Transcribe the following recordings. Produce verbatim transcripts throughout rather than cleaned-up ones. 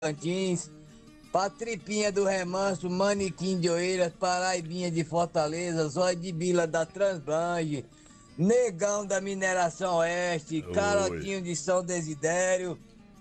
Tocantins, Patripinha do Remanso, Manequim de Oeiras, Paraibinha de Fortaleza, Zóia de Bila da Transbrange, Negão da Mineração Oeste, Oi. Carotinho de São Desidério.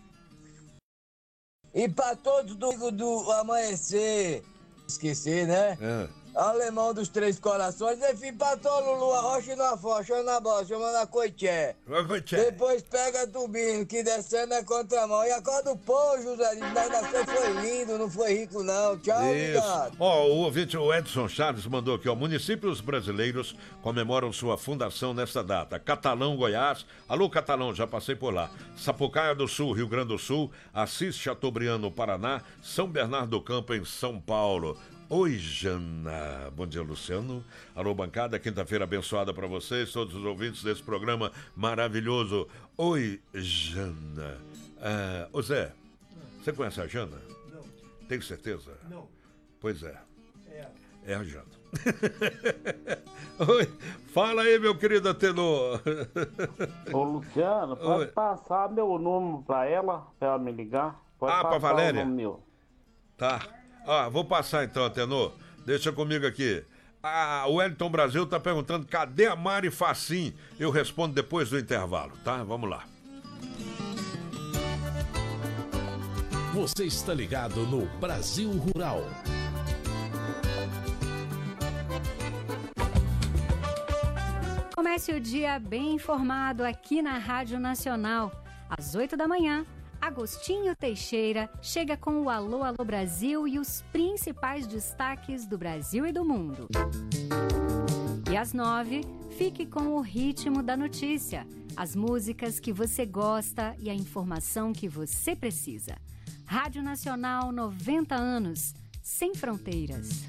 E pra todos do, do Amanhecer, esquecer, né? É. Alemão dos Três Corações, enfim, pra todo Lua, Rocha na Foz, chama na bola, chama na Coité. Depois pega Tubinho, que descendo é contramão. E acorda o povo, José, ainda foi lindo, não foi rico não. Tchau, obrigado. Ó, o ouvinte, o Edson Chaves, mandou aqui, ó, municípios brasileiros comemoram sua fundação nesta data. Catalão, Goiás, alô Catalão, já passei por lá. Sapucaia do Sul, Rio Grande do Sul, Assis Chateaubriand, Paraná, São Bernardo do Campo, em São Paulo. Oi, Jana. Bom dia, Luciano. Alô, bancada, quinta-feira abençoada para vocês, todos os ouvintes desse programa maravilhoso. Oi, Jana. Ah, ô Zé, você conhece a Jana? Não. Tem certeza? Não. Pois é. É. É a Jana. Oi, fala aí, meu querido Atenor. Ô, Luciano, pode Oi. passar meu número pra ela, pra ela me ligar? Pode Ah, pra passar Valéria? o nome meu. Tá. Ah, vou passar então, Atenor. Deixa comigo aqui. Ah, o Wellington Brasil tá perguntando cadê a Mari Facim? Eu respondo depois do intervalo, tá? Vamos lá. Você está ligado no Brasil Rural. Comece o dia bem informado aqui na Rádio Nacional. Às oito da manhã, Agostinho Teixeira chega com o Alô Alô Brasil e os principais destaques do Brasil e do mundo. E às nove, fique com o ritmo da notícia, as músicas que você gosta e a informação que você precisa. Rádio Nacional, noventa anos, sem fronteiras.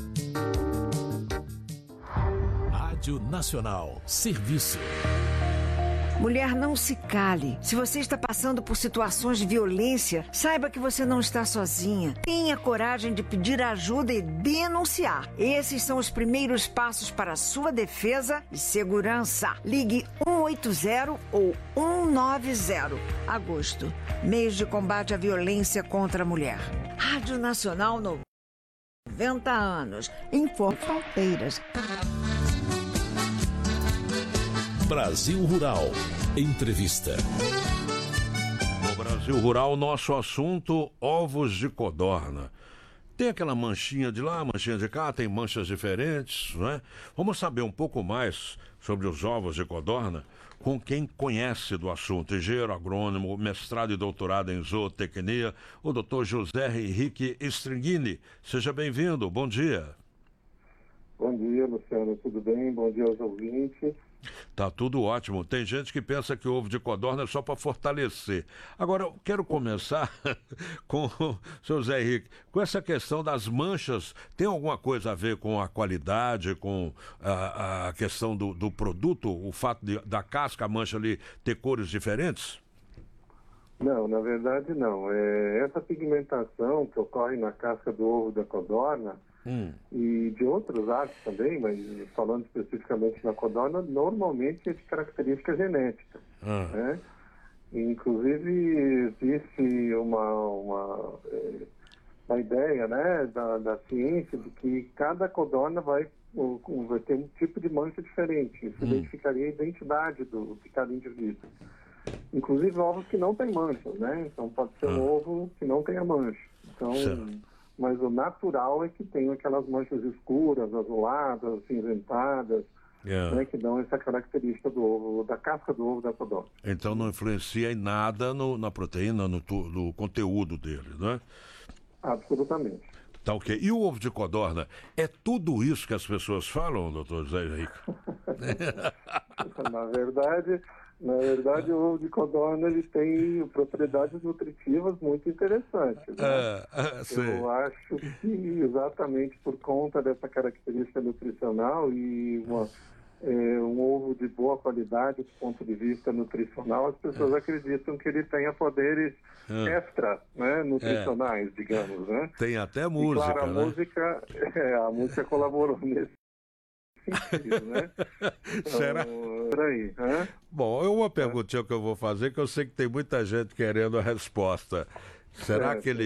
Rádio Nacional, serviço. Mulher, não se cale. Se você está passando por situações de violência, saiba que você não está sozinha. Tenha coragem de pedir ajuda e denunciar. Esses são os primeiros passos para a sua defesa e segurança. Ligue um oito zero ou um nove zero. Agosto, mês de combate à violência contra a mulher. Rádio Nacional, noventa anos. Informe Fronteiras. Brasil Rural. Entrevista. No Brasil Rural, nosso assunto, ovos de codorna. Tem aquela manchinha de lá, manchinha de cá, tem manchas diferentes, não é? Vamos saber um pouco mais sobre os ovos de codorna com quem conhece do assunto. Engenheiro agrônomo, mestrado e doutorado em zootecnia, o doutor José Henrique Stringini. Seja bem-vindo, bom dia. Bom dia, Luciano, tudo bem? Bom dia aos ouvintes. Tá tudo ótimo. Tem gente que pensa que o ovo de codorna é só para fortalecer. Agora, eu quero começar com o seu Zé Henrique. Com essa questão das manchas, tem alguma coisa a ver com a qualidade, com a, a questão do, do produto? O fato de, da casca, a mancha ali, ter cores diferentes? Não, na verdade não. É, essa pigmentação que ocorre na casca do ovo da codorna Hum. e de outras aves também, mas falando especificamente na codorna, normalmente é de característica genética. Ah. Né? Inclusive existe uma, uma, é, uma ideia, né, da, da ciência de que cada codorna vai, vai ter um tipo de mancha diferente. Isso Hum. identificaria a identidade do, de cada indivíduo. Inclusive ovos que não têm manchas, né? Então pode ser um Ah. ovo que não tenha mancha. Então, Certo. mas o natural é que tenha aquelas manchas escuras, azuladas, cinzentadas, É. né, que dão essa característica do ovo, da casca do ovo da codorna. Então não influencia em nada no, na proteína, no, tu- no conteúdo dele, né? Absolutamente. Tá ok. E o ovo de codorna, é tudo isso que as pessoas falam, doutor José Henrique? Na verdade, na verdade, o ovo de codorna ele tem propriedades nutritivas muito interessantes. Né? É, é, sei. Eu acho que exatamente por conta dessa característica nutricional e uma, é, um ovo de boa qualidade do ponto de vista nutricional, as pessoas acreditam que ele tenha poderes É. extra, né, nutricionais, digamos, né? Tem até E, música, claro, a né? música, é, a música colaborou nesse sentido, né? Então, Será? Peraí, né? Bom, é uma perguntinha que eu vou fazer, que eu sei que tem muita gente querendo a resposta. Será Certo. que ele